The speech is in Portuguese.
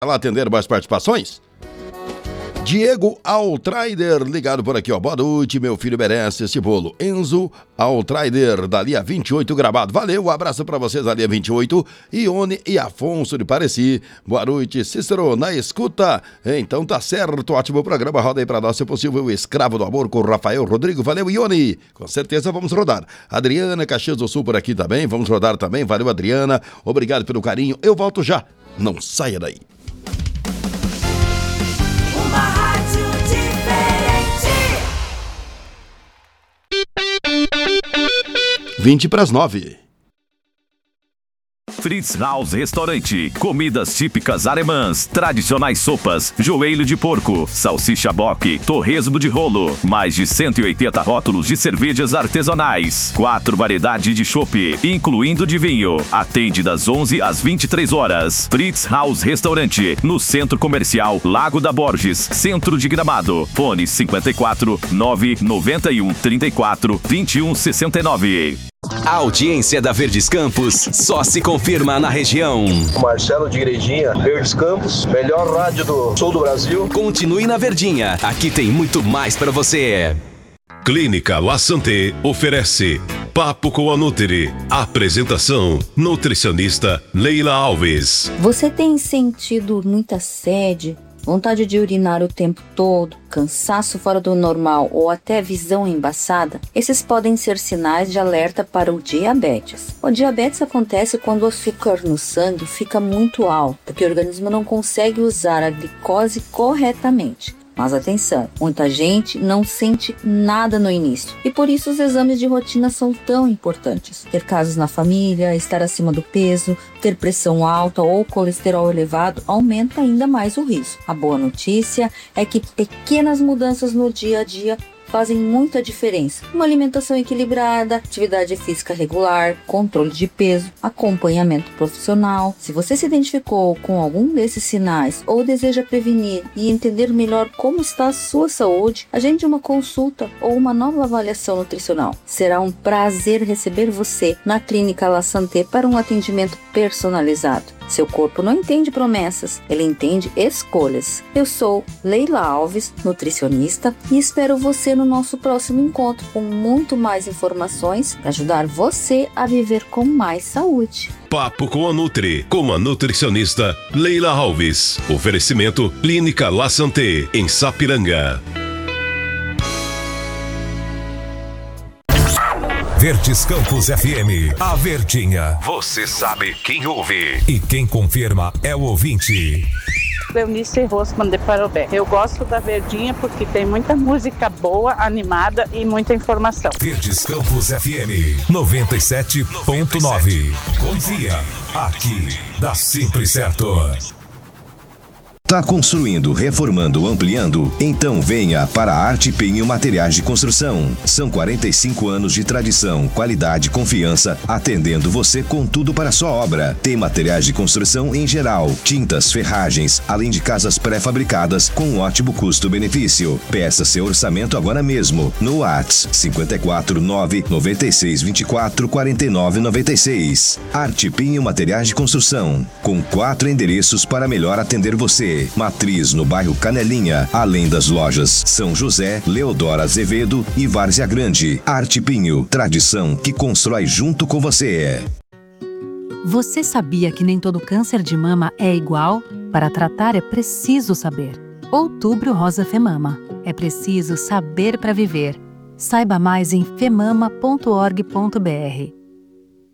lá atender mais participações? Diego Altrider, ligado por aqui, ó. Boa noite, meu filho merece esse bolo. Enzo Altrider, da linha 28 Gramado. Valeu, um abraço pra vocês da linha 28. Ione e Afonso de Pareci. Boa noite, Cícero, na escuta. Então tá certo, ótimo programa. Roda aí pra nós, se possível, o Escravo do Amor com o Rafael Rodrigo. Valeu, Ione. Com certeza vamos rodar. Adriana, Caxias do Sul por aqui também. Vamos rodar também. Valeu, Adriana. Obrigado pelo carinho. Eu volto já. Não saia daí. 8:20. Fritz House Restaurante. Comidas típicas alemãs, tradicionais sopas, joelho de porco, salsicha bock, torresmo de rolo, mais de 180 rótulos de cervejas artesanais, 4 variedades de chopp, incluindo de vinho. Atende das 11 às 23 horas. Fritz House Restaurante, no Centro Comercial Lago da Borges, Centro de Gramado. Fone 54 991 34 21 69. A audiência da Verdes Campos só se confirma na região. Marcelo de Igrejinha, Verdes Campos, melhor rádio do sul do Brasil. Continue na Verdinha, aqui tem muito mais para você. Clínica La Santé oferece Papo com a Nutri. Apresentação, nutricionista Leila Alves. Você tem sentido muita sede, vontade de urinar o tempo todo, cansaço fora do normal ou até visão embaçada? Esses podem ser sinais de alerta para o diabetes. O diabetes acontece quando o açúcar no sangue fica muito alto, porque o organismo não consegue usar a glicose corretamente. Mas atenção, muita gente não sente nada no início e por isso os exames de rotina são tão importantes. Ter casos na família, estar acima do peso, ter pressão alta ou colesterol elevado aumenta ainda mais o risco. A boa notícia é que pequenas mudanças no dia a dia fazem muita diferença. Uma alimentação equilibrada, atividade física regular, controle de peso, acompanhamento profissional. Se você se identificou com algum desses sinais ou deseja prevenir e entender melhor como está a sua saúde, agende uma consulta ou uma nova avaliação nutricional. Será um prazer receber você na Clínica La Santé para um atendimento personalizado. Seu corpo não entende promessas, ele entende escolhas. Eu sou Leila Alves, nutricionista, e espero você no nosso próximo encontro com muito mais informações para ajudar você a viver com mais saúde. Papo com a Nutri, com a nutricionista Leila Alves. Oferecimento Clínica La Santé, em Sapiranga. Verdes Campos FM, a Verdinha. Você sabe quem ouve. E quem confirma é o ouvinte. Cleonice Rosman de Parobé. Eu gosto da Verdinha porque tem muita música boa, animada e muita informação. Verdes Campos FM 97.9. Confia, aqui dá sempre certo. Tá construindo, reformando, ampliando? Então venha para a Arte Pinho Materiais de Construção. São 45 anos de tradição, qualidade e confiança, atendendo você com tudo para a sua obra. Tem materiais de construção em geral, tintas, ferragens, além de casas pré-fabricadas com um ótimo custo-benefício. Peça seu orçamento agora mesmo no WhatsApp 54 9 96 24 49 96. Arte Pinho Materiais de Construção, com 4 endereços para melhor atender você. Matriz no bairro Canelinha, além das lojas São José, Leodoro Azevedo e Várzea Grande. Arte Pinho, tradição que constrói junto com você. Você sabia que nem todo câncer de mama é igual? Para tratar é preciso saber. Outubro Rosa Femama. É preciso saber para viver. Saiba mais em femama.org.br.